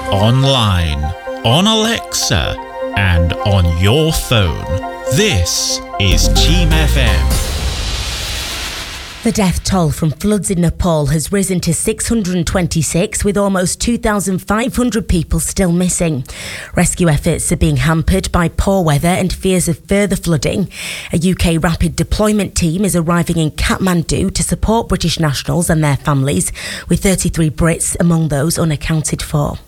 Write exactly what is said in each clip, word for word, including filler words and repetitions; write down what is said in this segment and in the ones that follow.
online, on Alexa, and on your phone. This is Team F M. The death toll from floods in Nepal has risen to six hundred twenty-six, with almost two thousand five hundred people still missing. Rescue efforts are being hampered by poor weather and fears of further flooding. A U K rapid deployment team is arriving in Kathmandu to support British nationals and their families, with thirty-three Brits among those unaccounted for.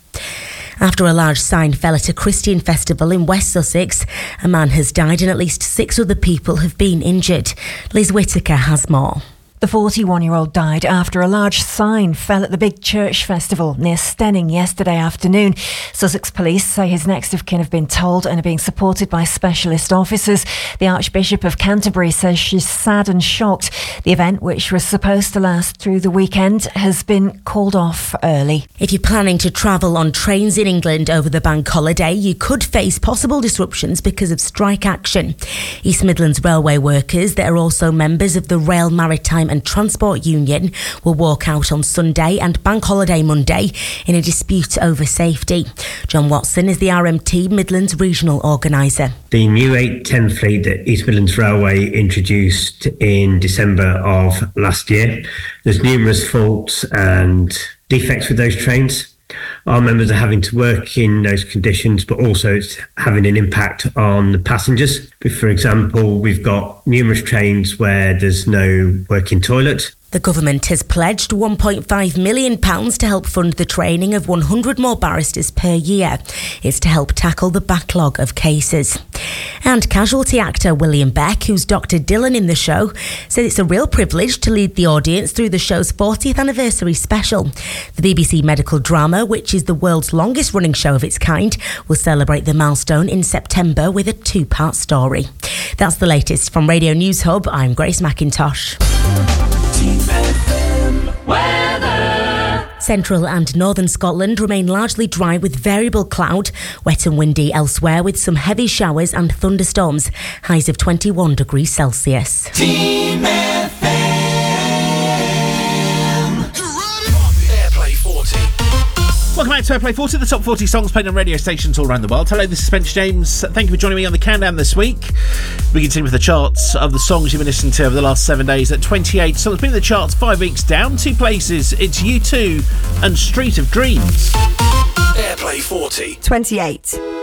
After a large sign fell at a Christian festival in West Sussex, a man has died and at least six other people have been injured. Liz Whittaker has more. The forty-one-year-old died after a large sign fell at the big church festival near Stenning yesterday afternoon. Sussex police say his next of kin have been told and are being supported by specialist officers. The Archbishop of Canterbury says she's sad and shocked. The event, which was supposed to last through the weekend, has been called off early. If you're planning to travel on trains in England over the bank holiday, you could face possible disruptions because of strike action. East Midlands railway workers that are also members of the Rail Maritime and Transport Union will walk out on Sunday and Bank Holiday Monday in a dispute over safety. John Watson is the R M T Midlands Regional Organiser. The new eight ten fleet that East Midlands Railway introduced in December of last year, there's numerous faults and defects with those trains. Our members are having to work in those conditions, but also it's having an impact on the passengers. For example, we've got numerous trains where there's no working toilet. The government has pledged one point five million pounds to help fund the training of one hundred more barristers per year. It's to help tackle the backlog of cases. And casualty actor William Beck, who's Doctor Dylan in the show, said it's a real privilege to lead the audience through the show's fortieth anniversary special. The B B C medical drama, which is the world's longest running show of its kind, will celebrate the milestone in September with a two-part story. That's the latest from Radio News Hub. I'm Grace McIntosh. Weather. Central and northern Scotland remain largely dry with variable cloud, wet and windy elsewhere with some heavy showers and thunderstorms. Highs of twenty-one degrees Celsius. Team F M. Airplay forty. Welcome back to Airplay forty, the top forty songs played on radio stations all around the world. Hello, this is Spencer James. Thank you for joining me on the countdown this week. We continue with the charts of the songs you've been listening to over the last seven days. At twenty-eight songs, been in the charts five weeks down, two places. It's U two and Street of Dreams. Airplay forty. twenty-eight.